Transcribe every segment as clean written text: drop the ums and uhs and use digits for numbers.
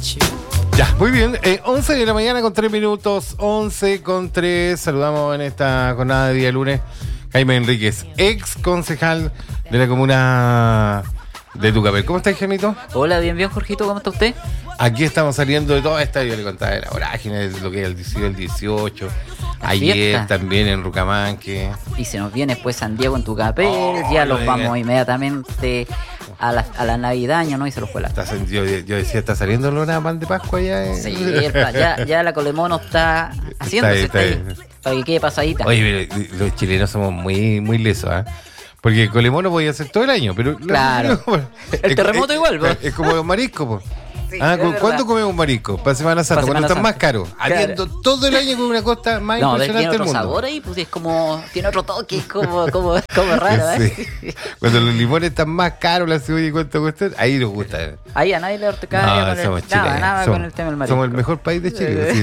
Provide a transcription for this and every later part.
Ya, muy bien. 11 de la mañana con 3 minutos. 11 con 3. Saludamos en esta jornada de día lunes Jaime Enríquez, ex concejal de la comuna de Tucapel. ¿Cómo estás, Jaimito? Hola, bien, Jorgito. ¿Cómo está usted? Aquí estamos saliendo de toda esta, yo le contaba de la vorágine, de lo que es el 18. Ayer fiesta. también en Rucamanque. Y se nos viene pues San Diego en Tucapel. Ya los vamos inmediatamente a la navidaña, ¿no? Y se los fue la... Yo decía, ¿está saliendo Lona pan de Pascua ya? Sí, ya la Colemono está haciéndose, está ahí, para que quede pasadita. Oye, pero los chilenos somos muy, muy lesos, ¿eh? Porque el Colemono podía hacer todo el año, pero... Claro. El terremoto igual, pues. Es como los mariscos, pues. Sí, ¿cuándo comemos marisco? Para Semana Santa, cuando están más caros. Claro. Habiendo todo el año con una costa más impresionante tiene del otro mundo. sabor ahí, pues es como, tiene otro toque, es como raro, ¿eh? Sí. Cuando los limones están más caros, la cebolla y cuánto cuesta, ahí nos gusta. Ahí a nadie le hortecaria nada somos, con el tema del marisco. Somos el mejor país de Chile.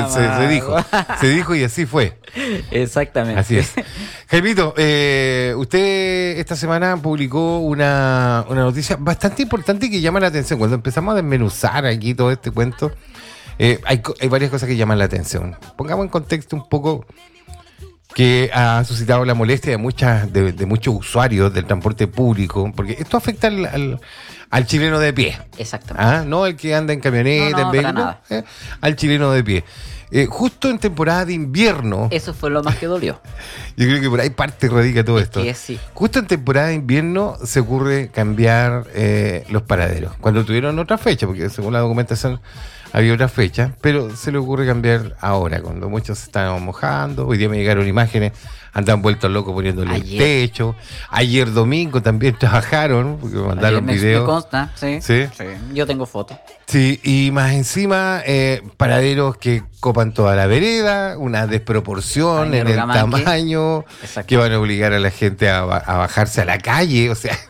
Se dijo y así fue. Exactamente. Así es. Jaimito, usted esta semana publicó una noticia bastante importante que llama la atención. Cuando empezamos a desmenuzar aquí todo este cuento, hay varias cosas que llaman la atención. Pongamos en contexto un poco que ha suscitado la molestia de muchos usuarios del transporte público, porque esto afecta al chileno de pie. Exactamente. No el que anda en camioneta, en vehículo, al chileno de pie. Justo en temporada de invierno. Eso fue lo más que dolió. Yo creo que por ahí parte radica todo esto. Sí. Justo en temporada de invierno se ocurre cambiar los paraderos. Cuando tuvieron otra fecha, porque según la documentación había otra fecha, pero se le ocurre cambiar ahora, cuando muchos se estaban mojando. Hoy día me llegaron imágenes, andaban vueltos locos poniéndole el techo. Ayer domingo también trabajaron, porque me mandaron videos. Me consta, sí. Yo tengo fotos. Sí, y más encima, paraderos que copan toda la vereda, una desproporción en el tamaño, que van a obligar a la gente a bajarse a la calle, o sea,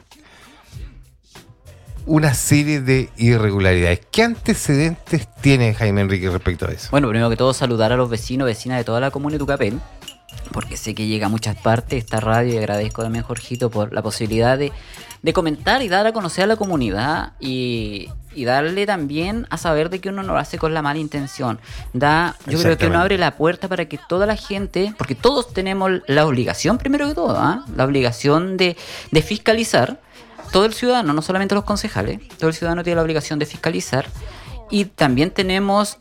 una serie de irregularidades. ¿Qué antecedentes tiene Jaime Enrique respecto a eso? Bueno, primero que todo, saludar a los vecinos, vecinas de toda la comuna de Tucapel, porque sé que llega a muchas partes esta radio y agradezco también, Jorgito, por la posibilidad de comentar y dar a conocer a la comunidad y darle también a saber de que uno no lo hace con la mala intención. Yo creo que uno abre la puerta para que toda la gente, porque todos tenemos la obligación, primero que todo, la obligación de fiscalizar. Todo el ciudadano, no solamente los concejales, todo el ciudadano tiene la obligación de fiscalizar y también tenemos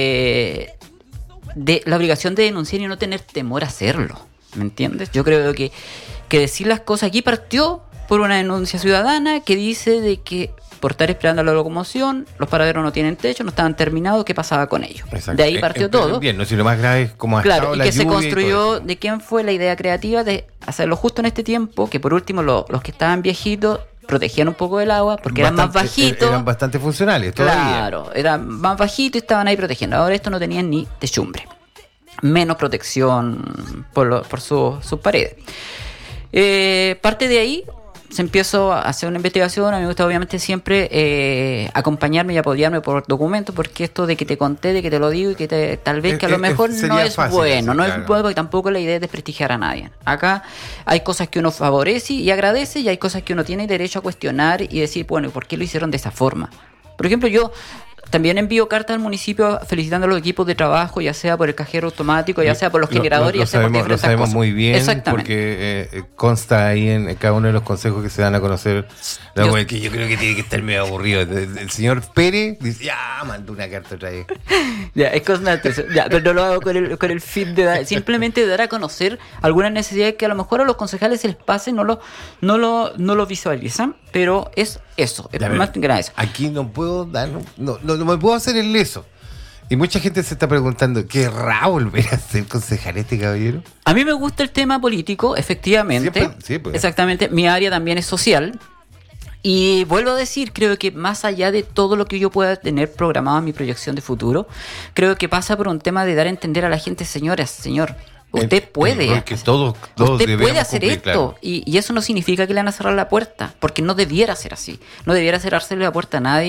la obligación de denunciar y no tener temor a hacerlo, ¿me entiendes? Yo creo que decir las cosas aquí partió por una denuncia ciudadana que dice de que por estar esperando la locomoción, los paraderos no tienen techo, no estaban terminados, ¿qué pasaba con ellos? Exacto. De ahí partió todo. Bien, no sé, lo más grave es cómo ha estado la lluvia. Claro, y que se construyó, de quién fue la idea creativa de hacerlo justo en este tiempo, que por último los que estaban viejitos protegían un poco del agua porque eran más bajitos. Eran bastante funcionales todavía. Claro, eran más bajitos y estaban ahí protegiendo. Ahora estos no tenían ni techumbre. Menos protección por sus paredes. Parte de ahí se empezó a hacer una investigación. A mí me gusta obviamente siempre acompañarme y apoyarme por documentos, porque esto de que te conté, de que te lo digo y que tal vez que a lo mejor no es fácil, bueno, no es bueno, porque tampoco la idea es desprestigiar a nadie. Acá hay cosas que uno favorece y agradece y hay cosas que uno tiene derecho a cuestionar y decir, bueno, ¿por qué lo hicieron de esa forma? Por ejemplo, yo también envío cartas al municipio felicitando a los equipos de trabajo, ya sea por el cajero automático, ya sea por los generadores, ya sea por diferentes cosas. Lo sabemos muy bien, porque consta ahí en cada uno de los consejos que se dan a conocer. Que yo creo que tiene que estar medio aburrido. El señor Pérez dice, ya, mandó una carta otra vez. Ya, es constante. Ya, pero no lo hago con el fin de simplemente dar a conocer algunas necesidades que a lo mejor a los concejales se les pase, no lo visualizan, pero es eso, es más que nada eso. Aquí no puedo dar, no me puedo hacer el leso. Y mucha gente se está preguntando, ¿querrá volver a ser concejal este caballero? A mí me gusta el tema político, efectivamente. Siempre. Exactamente. Mi área también es social. Y vuelvo a decir, creo que más allá de todo lo que yo pueda tener programado en mi proyección de futuro, creo que pasa por un tema de dar a entender a la gente, señor, usted puede. Usted puede hacer esto. Claro. Y eso no significa que le van a cerrar la puerta, porque no debiera ser así. No debiera cerrarse la puerta a nadie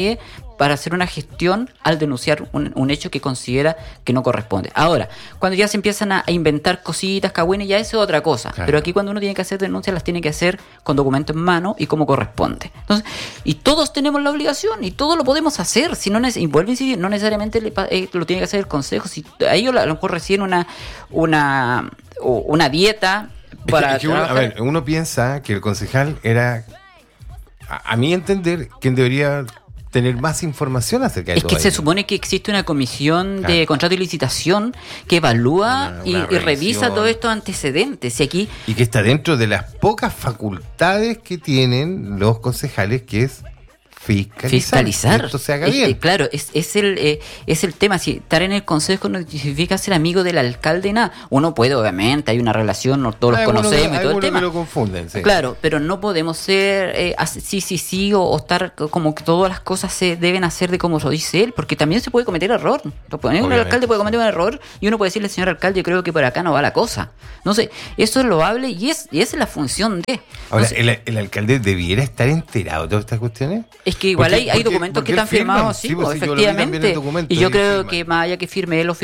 para hacer una gestión al denunciar un hecho que considera que no corresponde. Ahora, cuando ya se empiezan a inventar cositas, cagüines, ya eso es otra cosa. Claro. Pero aquí cuando uno tiene que hacer denuncias, las tiene que hacer con documento en mano y como corresponde. Entonces, y todos tenemos la obligación y todos lo podemos hacer. Si no y vuelvo a incidir, no necesariamente lo tiene que hacer el consejo. Si a ellos a lo mejor reciben una dieta para Es que uno, a ver, uno piensa que el concejal era, a mi entender, quien debería tener más información acerca de es todo que se ello. supone que existe una comisión Claro. de contrato y licitación que evalúa Una y revisa revisión. todos estos antecedentes. Y aquí Y que está dentro de las pocas facultades que tienen los concejales, que es fiscalizar. Que esto se haga bien. Claro, es el tema. Si estar en el consejo no significa ser amigo del alcalde, nada. Uno puede, obviamente, hay una relación, no todos los conocemos y todo el tema. Que lo confunden, sí. Claro, pero no podemos ser sí, o estar como que todas las cosas se deben hacer de como lo dice él, porque también se puede cometer error. Un Obviamente, alcalde puede cometer sí. un error y uno puede decirle, señor alcalde, yo creo que por acá no va la cosa. No sé, eso es loable y esa es la función de. Ahora, Entonces, ¿el alcalde debiera estar enterado de todas estas cuestiones? es que igual Porque- hay porque- documentos porque que él están firma, firmados, sí, sí, pues, pues, sí, yo lo vi también en efectivamente. documento Y yo y creo firma. que más allá que firme él o